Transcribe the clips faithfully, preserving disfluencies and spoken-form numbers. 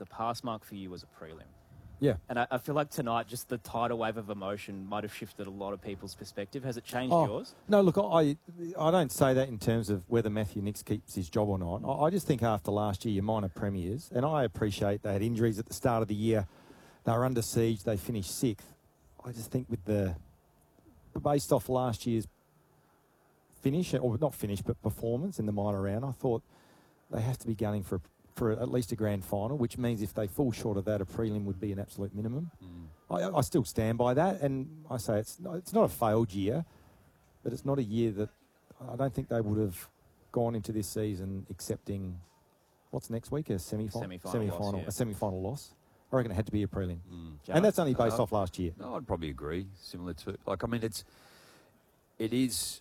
the pass mark for you was a prelim. Yeah. And I, I feel like tonight, just the tidal wave of emotion might have shifted a lot of people's perspective. Has it changed Oh, yours? No, look, I I don't say that in terms of whether Matthew Nicks keeps his job or not. I, I just think after last year, your minor premiers, and I appreciate they had injuries at the start of the year. They were under siege. They finished sixth. I just think with the, based off last year's finish, or not finish, but performance in the minor round, I thought they have to be gunning for for at least a grand final, which means if they fall short of that, a prelim would be an absolute minimum. Mm. I, I still stand by that, and I say it's not, it's not a failed year, but it's not a year that I don't think they would have gone into this season accepting, what's next week, a semi-final? Semi-final Semi-final, loss, yeah. a semi-final loss. I reckon it had to be a prelim. Mm. And that's only based Uh, off last year. No, I'd probably agree. Similar to, like, I mean, it's, it is,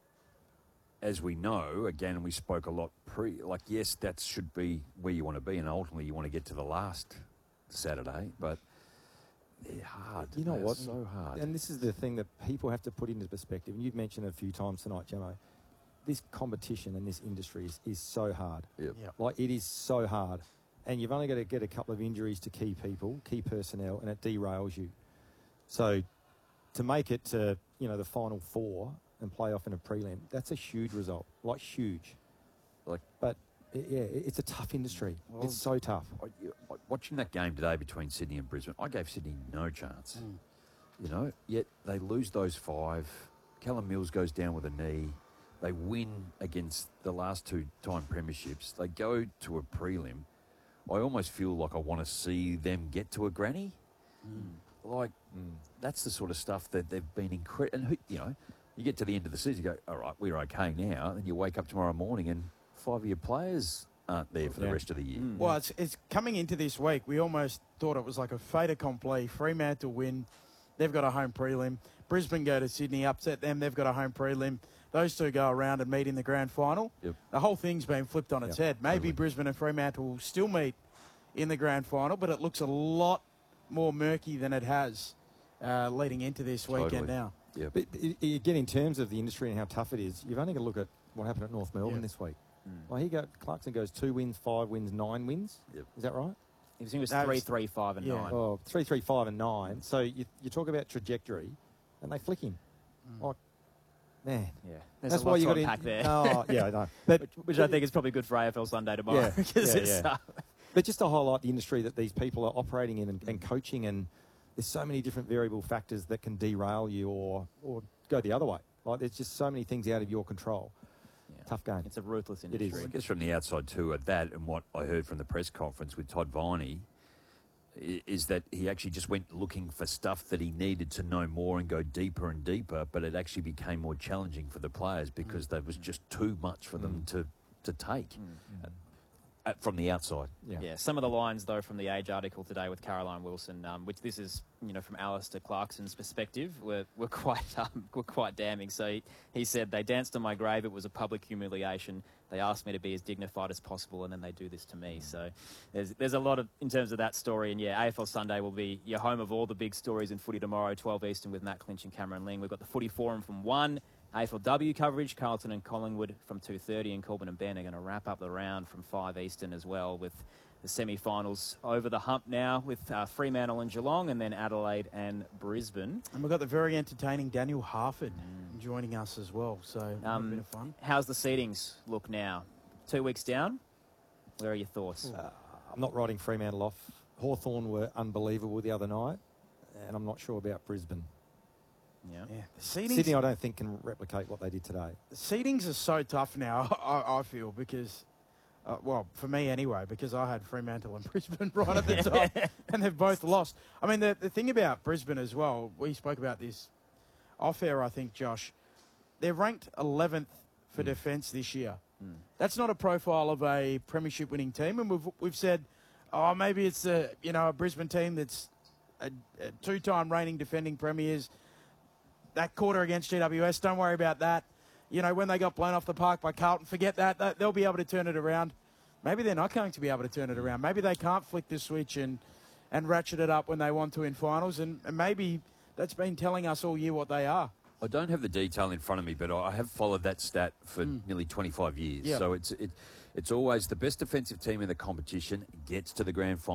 as we know, again, we spoke a lot pre, like, yes, that should be where you want to be, and ultimately you want to get to the last Saturday, but they're hard. You know They're what? so hard. And this is the thing that people have to put into perspective, and you've mentioned it a few times tonight, Jamo. This competition and this industry is, is so hard. Yep. Yep. Like, it is so hard. And you've only got to get a couple of injuries to key people, key personnel, and it derails you. So to make it to, you know, the final four and play off in a prelim, that's a huge result. Like, huge. Like, But, i yeah, it- it's a tough industry. Well, it's so tough. I, you- I- watching that game today between Sydney and Brisbane, I gave Sydney no chance. Mm. You know, yet they lose those five. Callum Mills goes down with a knee. They win against the last two time premierships. They go to a prelim. I almost feel like I want to see them get to a granny. Mm. Like, Mm. that's the sort of stuff that they've been incredible. And, who- you know, you get to the end of the season, you go, all right, we're okay now. And you wake up tomorrow morning and five of your players aren't there for Yeah. the rest of the year. Mm. Well, it's, it's coming into this week. We almost thought it was like a fait accompli. Fremantle win. They've got a home prelim. Brisbane go to Sydney, upset them. They've got a home prelim. Those two go around and meet in the grand final. Yep. The whole thing's been flipped on its Yep, head. Maybe totally. Brisbane and Fremantle will still meet in the grand final, but it looks a lot more murky than it has uh, leading into this weekend Totally. now. Yeah. But i- i- again, in terms of the industry and how tough it is, you've only got to look at what happened at North Melbourne Yeah. this week. Mm. Well, he got Clarkson goes two wins, five wins, nine wins. Yep. Is that right? It was, it was That three, was- three, five, and yeah. nine. Oh, three, three, five, and nine. So you, you talk about trajectory, and they flick him. Mm. Like, man, Yeah, there's that's a lot why you to got unpack to. there. Oh, yeah, I know. But which, which I think is probably good for A F L Sunday tomorrow. Yeah, because yeah, it's, yeah. uh, But just to highlight the industry that these people are operating in and, and coaching, and there's so many different variable factors that can derail you or or go the other way. Like, there's just so many things out of your control. yeah. Tough game. It's a ruthless It industry. is. I guess from the outside too, at that and what I heard from the press conference with Todd Viney, i- is that he actually just went looking for stuff that he needed to know more and go deeper and deeper, but it actually became more challenging for the players because there was just too much for them Mm. to, to take Mm. uh, uh, from the outside. Yeah. Yeah, some of the lines, though, from the Age article today with Caroline Wilson, um, which this is, you know, from Alistair Clarkson's perspective, were, were quite um, were quite damning. So he, he said, they danced on my grave. It was a public humiliation. They asked me to be as dignified as possible, and then they do this to me. So there's there's a lot of, in terms of that story. And, yeah, A F L Sunday will be your home of all the big stories in footy tomorrow, twelve Eastern with Matt Clinch and Cameron Ling. We've got the Footy Forum from one. A F L W coverage, Carlton and Collingwood from two thirty, and Corbin and Ben are going to wrap up the round from five Eastern as well, with the semi-finals over the hump now with uh, Fremantle and Geelong, and then Adelaide and Brisbane. And we've got the very entertaining Daniel Harford joining us as well. So a Um, bit of fun. How's the seedings look now? Two weeks down? Where are your thoughts? Uh, I'm not writing Fremantle off. Hawthorn were unbelievable the other night, and I'm not sure about Brisbane. Yeah. Yeah, the seedings, Sydney, I don't think, can replicate what they did today. the seedings are so tough now, I, I feel, because, uh, well, for me anyway, because I had Fremantle and Brisbane right at the top, and they've both lost. I mean, the, the thing about Brisbane as well, we spoke about this off air, I think, Josh. They're ranked eleventh for Mm. defence this year. Mm. That's not a profile of a premiership winning team, and we've we've said, oh, maybe it's a you know a Brisbane team that's a, a two-time reigning defending premiers. That quarter against G W S, don't worry about that. You know, when they got blown off the park by Carlton, forget that. That- They'll be able to turn it around. Maybe they're not going to be able to turn it around. Maybe they can't flick the switch and, and ratchet it up when they want to in finals, and, and maybe that's been telling us all year what they are. I don't have the detail in front of me, but I have followed that stat for Mm. nearly twenty-five years. Yeah. So it's it, it's always the best defensive team in the competition gets to the grand final.